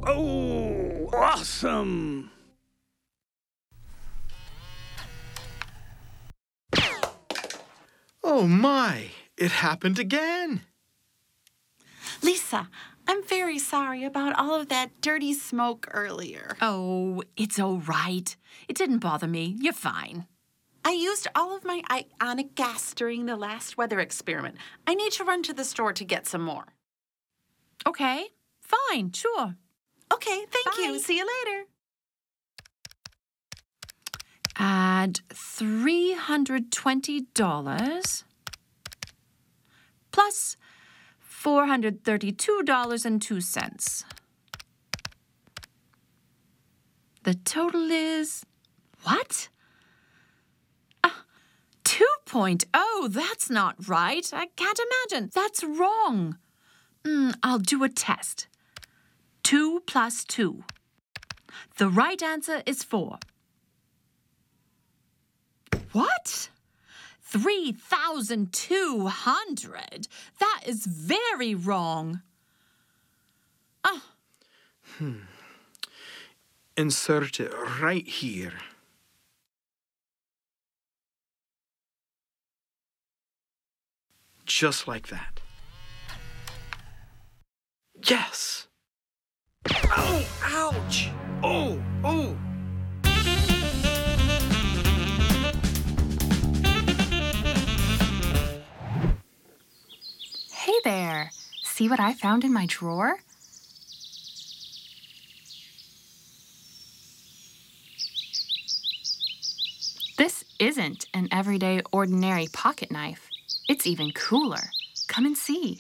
Oh, awesome! Oh my, it happened again. Lisa, I'm very sorry about all of that dirty smoke earlier. Oh, it's all right. It didn't bother me. You're fine. I used all of my ionic gas during the last weather experiment. I need to run to the store to get some more. Okay, fine, sure. Okay, thank you. Bye. See you later. Add $320 plus $432.02. The total is what? 2.0. That's not right. I can't imagine. That's wrong. I'll do a test. 2 plus 2. The right answer is 4. What? 3,200? That is very wrong. Insert it right here. Just like that. Yes! Oh, ouch! Oh! Hey there! See what I found in my drawer? This isn't an everyday, ordinary pocket knife. It's even cooler. Come and see.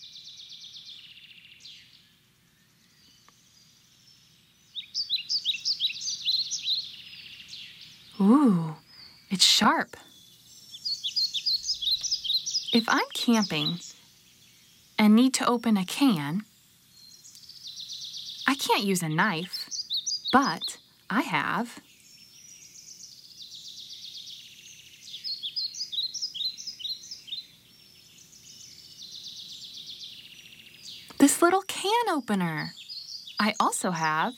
Ooh, it's sharp. If I'm camping and need to open a can, I can't use a knife, but I have this little can opener. I also have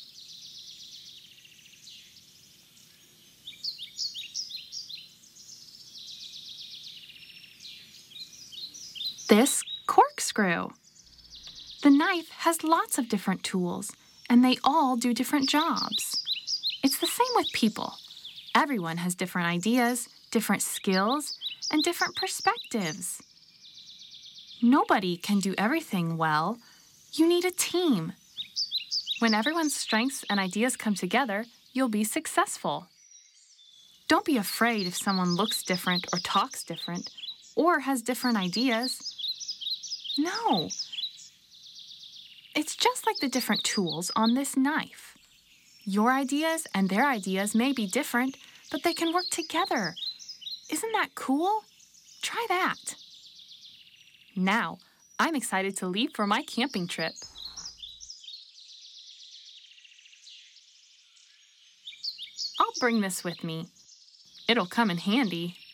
this corkscrew. The knife has lots of different tools, and they all do different jobs. It's the same with people. Everyone has different ideas, different skills, and different perspectives. Nobody can do everything well. You need a team. When everyone's strengths and ideas come together, you'll be successful. Don't be afraid if someone looks different or talks different or has different ideas. No. It's just like the different tools on this knife. Your ideas and their ideas may be different, but they can work together. Isn't that cool? Try that. Now, I'm excited to leave for my camping trip. I'll bring this with me. It'll come in handy.